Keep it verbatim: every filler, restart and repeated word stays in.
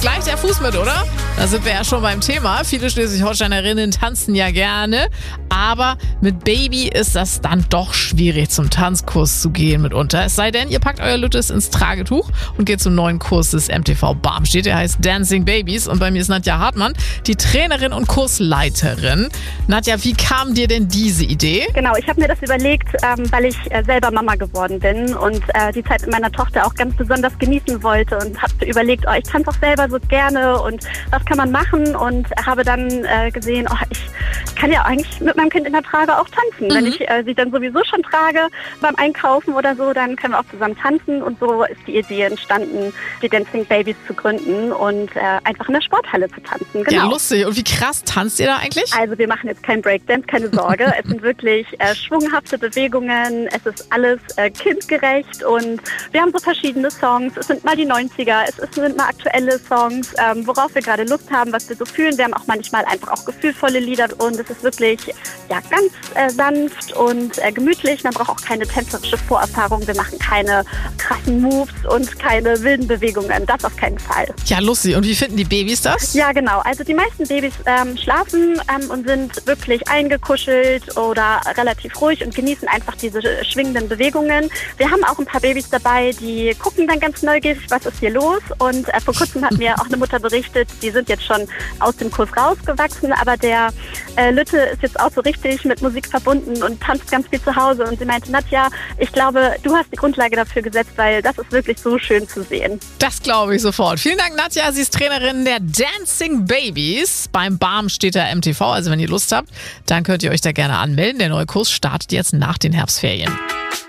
gleich der Fuß mit, oder? Da sind wir ja schon beim Thema. Viele Schleswig-Holsteinerinnen tanzen ja gerne, aber mit Baby ist das dann doch schwierig, zum Tanzkurs zu gehen mitunter. Es sei denn, ihr packt euer Lüttes ins Tragetuch und geht zum neuen Kurs des M T V Barmstedt. Der heißt Dancing Babies und bei mir ist Nadja Hartmann, die Trainerin und Kursleiterin. Nadja, wie kam dir denn diese Idee? Genau, ich habe mir das überlegt, ähm, weil ich äh, selber Mama geworden bin und äh, die Zeit mit meiner Tochter auch ganz besonders genießen wollte und habe überlegt, oh, ich tanze auch selber so gerne und was kann man machen, und habe dann äh, gesehen, oh, ich kann ja eigentlich mit meinem Kind in der Trage auch tanzen. Mhm. Wenn ich äh, sie dann sowieso schon trage beim Einkaufen oder so, dann können wir auch zusammen tanzen, und so ist die Idee entstanden, die Dancing Babies zu gründen und äh, einfach in der Sporthalle zu tanzen. Genau. Ja, lustig. Und wie krass tanzt ihr da eigentlich? Also wir machen jetzt kein Breakdance, keine Sorge. Es sind wirklich äh, schwunghafte Bewegungen, es ist alles äh, kindgerecht und wir haben so verschiedene Songs. Es sind mal die neunziger, es sind mal aktuelle Songs, ähm, worauf wir gerade Lust haben, was wir so fühlen. Wir haben auch manchmal einfach auch gefühlvolle Lieder und es ist wirklich ja, ganz äh, sanft und äh, gemütlich. Man braucht auch keine tänzerische Vorerfahrung. Wir machen keine krassen Moves und keine wilden Bewegungen. Das auf keinen Fall. Ja, lustig. Und wie finden die Babys das? Ja, genau. Also die meisten Babys ähm, schlafen ähm, und sind wirklich eingekuschelt oder relativ ruhig und genießen einfach diese schwingenden Bewegungen. Wir haben auch ein paar Babys dabei, die gucken dann ganz neugierig, was ist hier los. Und äh, vor kurzem hat mir auch eine Mutter berichtet, die sind jetzt schon aus dem Kurs rausgewachsen, aber der äh, Lütte ist jetzt auch so richtig mit Musik verbunden und tanzt ganz viel zu Hause. Und sie meinte, Nadja, ich glaube, du hast die Grundlage dafür gesetzt, weil das ist wirklich so schön zu sehen. Das glaube ich sofort. Vielen Dank, Nadja. Sie ist Trainerin der Dancing Babies beim Barmstedter M T V. Also wenn ihr Lust habt, dann könnt ihr euch da gerne anmelden. Der neue Kurs startet jetzt nach den Herbstferien.